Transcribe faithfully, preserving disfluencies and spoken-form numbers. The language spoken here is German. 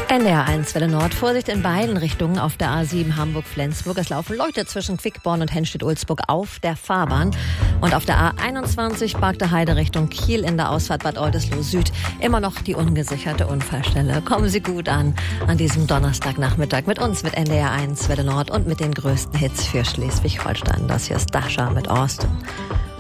N D R eins Welle Nord. Vorsicht in beiden Richtungen auf der A sieben Hamburg-Flensburg. Es laufen Leute zwischen Quickborn und Henstedt-Ulzburg auf der Fahrbahn. Und auf der A einundzwanzig Barkter Heide Richtung Kiel in der Ausfahrt Bad Oldesloe Süd immer noch die ungesicherte Unfallstelle. Kommen Sie gut an an diesem Donnerstagnachmittag mit uns, mit N D R eins Welle Nord und mit den größten Hits für Schleswig-Holstein. Das hier ist Dasha mit Austin.